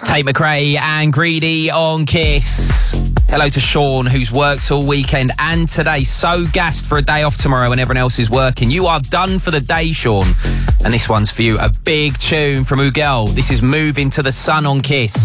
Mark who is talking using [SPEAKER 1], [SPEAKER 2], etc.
[SPEAKER 1] Tate McRae and Greedy on Kiss. Hello to Sean, who's worked all weekend and today. So gassed for a day off tomorrow when everyone else is working. You are done for the day, Sean. And this one's for you. A big tune from Ugel. This is Move Into the Sun on Kiss.